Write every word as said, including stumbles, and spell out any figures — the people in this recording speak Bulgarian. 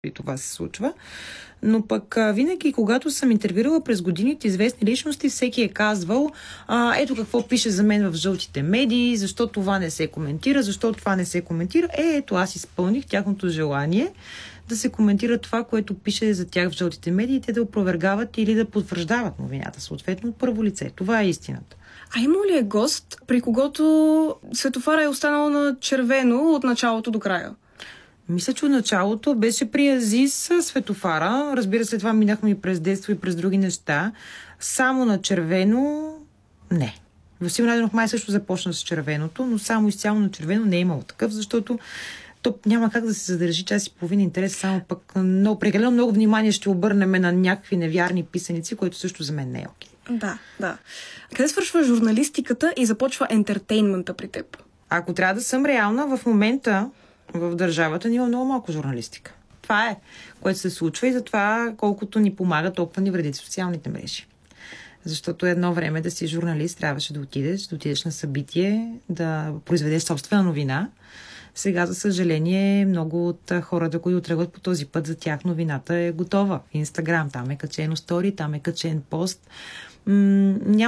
и това се случва. Но пък винаги, когато съм интервюирала през годините известни личности, всеки е казвал, а, ето какво пише за мен в жълтите медии, защо това не се коментира, защо това не се коментира. Е, ето аз изпълних тяхното желание да се коментира това, което пише за тях в жълтите медии, те да опровергават или да потвърждават новината, съответно от първо лице. Това е истината. А има ли е гост, при когото светофара е останал на червено от началото до края? Мисля, че от началото беше при Азис светофара. Разбира се, това минахме и през детство и през други неща. Само на червено не. Васил Найденов май също започна с червеното, но само изцяло на червено не е имало такъв, защото то няма как да се задържи час и половина интерес, само пък много, прекалено много внимание ще обърнем на някакви невярни писаници, което също за мен не е окей. Да, да. Къде свършва журналистиката и започва ентертейнмента при теб? Ако трябва да съм реална, в момента в държавата ни има много малко журналистика. Това е, което се случва и затова колкото ни помага, толкова ни вредят социалните мрежи. Защото едно време да си журналист трябваше да отидеш, да отидеш на събитие, да произведеш собствена новина. Сега, за съжаление, много от хората, които тръгват по този път, за тях новината е готова. В Инстаграм, там е качено стори, там е качен пост. М- няма